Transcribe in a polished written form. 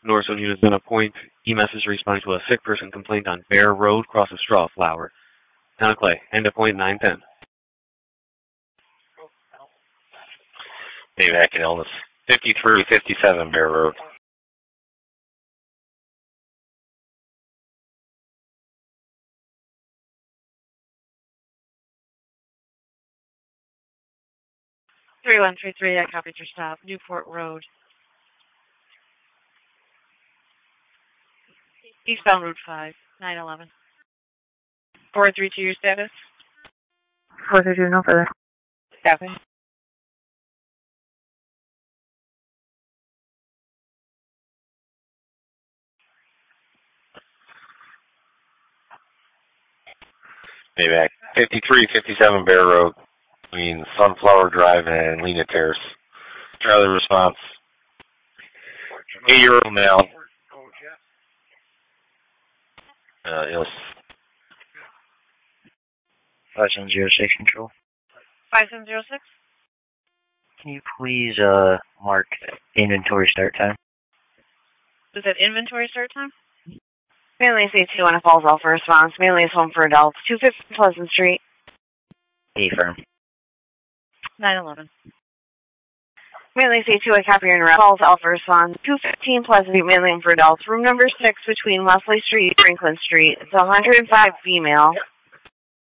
Northzone units in a point. E-message responding to a sick person complaint on Bear Road, cross of Straw Flower. Town of Clay, end of point 910. Dave Hackett, illness. 5357 Bear Road. Three 133, I copied your stop. Newport Road. Eastbound Route 5, 911. 432, your status? 432, no further. Copy. Payback. 5357 Bear Road between Sunflower Drive and Lena Terrace. Trailer response. 8-year-old male. Yes. 5706 control. 5706? Can you please mark inventory start time? Is that inventory start time? Manly C2 on a Falls Alpha response. Manly is home for adults. 250 Pleasant Street. Affirm. 911. Manly C2, I copy your interrupt. Falls Alpha response. 215 Pleasant Street, Manly home for adults. Room number 6 between Wesley Street and Franklin Street. It's 105 female.